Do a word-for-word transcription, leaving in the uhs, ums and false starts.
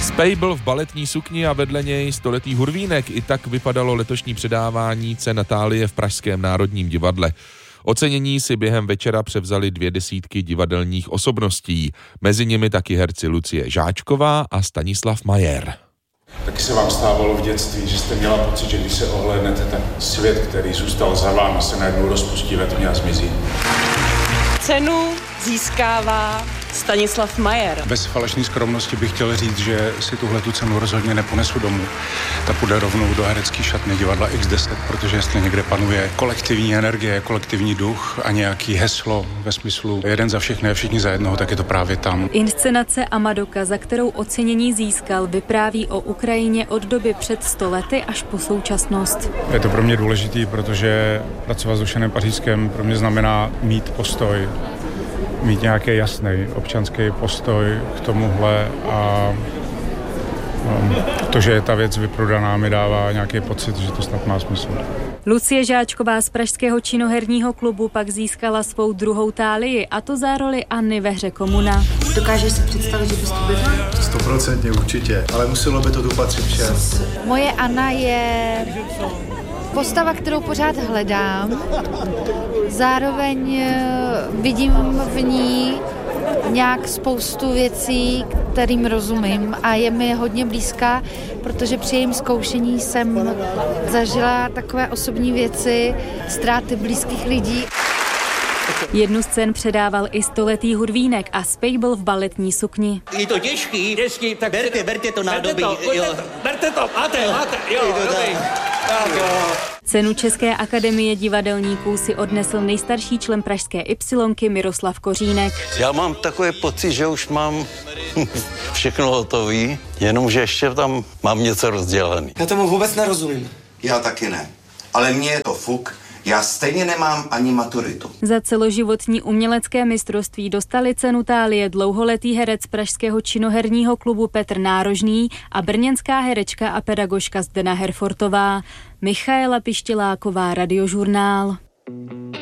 Spejbl v baletní sukni a vedle něj stoletý hurvínek. I tak vypadalo letošní předávání cen Natálie v Pražském národním divadle. Ocenění si během večera převzali dvě desítky divadelních osobností. Mezi nimi taky herci Lucie Žáčková a Stanislav Majer. Taky se vám stávalo v dětství, že jste měla pocit, že když se ohlédnete, tak svět, který zůstal za vámi, se najednou rozpustí ve tmě a zmizí. Cenu získává Stanislav Majer. Bez falešné skromnosti bych chtěl říct, že si tuhle tu cenu rozhodně neponesu domů. Ta půjde rovnou do herecký šatny divadla iks deset, protože jestli někde panuje kolektivní energie, kolektivní duch a nějaký heslo ve smyslu jeden za všechny a všichni za jednoho, tak je to právě tam. Inscenace Amadoka, za kterou ocenění získal, vypráví o Ukrajině od doby před sto lety až po současnost. Je to pro mě důležitý, protože pracovat s Dušanem Pařížským pro mě znamená mít postoj, mít nějaký jasný občanský postoj k tomuhle a um, to, že je ta věc vyprodaná, mi dává nějaký pocit, že to snad má smysl. Lucie Žáčková z Pražského činoherního klubu pak získala svou druhou tálii, a to za roli Anny ve hře Komuna. Dokážeš si představit, že bys to byla? Stoprocentně určitě, ale muselo by to tu patřit všem. Moje Anna je postava, kterou pořád hledám. Zároveň vidím v ní nějak spoustu věcí, kterým rozumím a je mi hodně blízká, protože při jejím zkoušení jsem zažila takové osobní věci, ztráty blízkých lidí. Jednu z cen předával i stoletý hurvínek a Spejbl v baletní sukni. Je to těžký, těžký tak berte, berte to nádobí. Berte to, jo. Berte to, máte, máte, jo, dobrý. Tak jo. Cenu České akademie divadelníků si odnesl nejstarší člen pražské Ypsilonky Miroslav Kořínek. Já mám takový pocit, že už mám všechno hotový, jenomže ještě tam mám něco rozdělaný. Já tomu vůbec nerozumím. Já taky ne, ale mně je to fuk. Já stejně nemám ani maturitu. Za celoživotní umělecké mistrovství dostali cenu tálie dlouholetý herec pražského činoherního klubu Petr Nárožný a brněnská herečka a pedagožka Zdena Herfortová. Michaela Pištěláková, Radiožurnál.